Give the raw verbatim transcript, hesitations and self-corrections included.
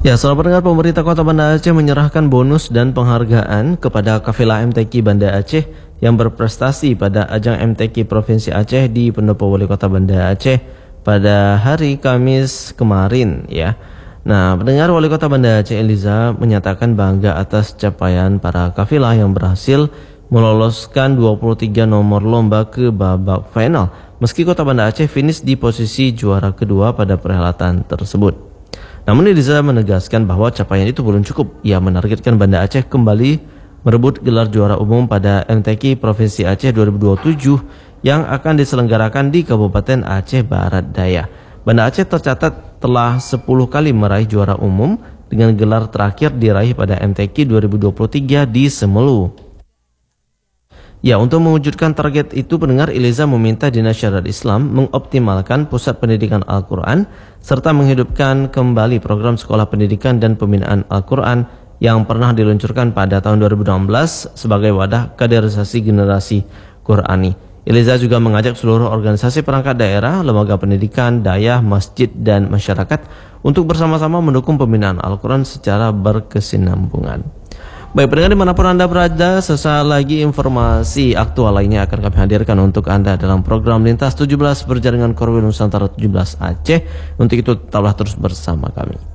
Ya, saudara pendengar, pemerintah Kota Banda Aceh menyerahkan bonus dan penghargaan kepada kafilah M T Q Banda Aceh yang berprestasi pada ajang M T Q Provinsi Aceh di Pendopo Wali Kota Banda Aceh pada hari Kamis kemarin ya. Nah, pendengar, Wali Kota Banda Aceh Eliza menyatakan bangga atas capaian para kafilah yang berhasil meloloskan dua puluh tiga nomor lomba ke babak final. Meski Kota Banda Aceh finish di posisi juara kedua pada perhelatan tersebut. Namun Eliza menegaskan bahwa capaian itu belum cukup. Ia menargetkan Banda Aceh kembali merebut gelar juara umum pada M T Q Provinsi Aceh dua ribu dua puluh tujuh yang akan diselenggarakan di Kabupaten Aceh Barat Daya. Banda Aceh tercatat telah sepuluh kali meraih juara umum dengan gelar terakhir diraih pada M T Q dua ribu dua puluh tiga di Semelu. Ya, untuk mewujudkan target itu, pendengar, Eliza meminta Dinas Syariat Islam mengoptimalkan pusat pendidikan Al-Quran serta menghidupkan kembali program sekolah pendidikan dan pembinaan Al-Quran yang pernah diluncurkan pada tahun dua ribu enam belas sebagai wadah kaderisasi generasi Qurani. Eliza juga mengajak seluruh organisasi perangkat daerah, lembaga pendidikan, dayah, masjid, dan masyarakat untuk bersama-sama mendukung pembinaan Al-Quran secara berkesinambungan. Baik pendengar, dimanapun Anda berada, sesaat lagi informasi aktual lainnya akan kami hadirkan untuk Anda dalam program Lintas tujuh belas berjaringan Korwil Nusantara tujuh belas Aceh. Untuk itu tetaplah terus bersama kami.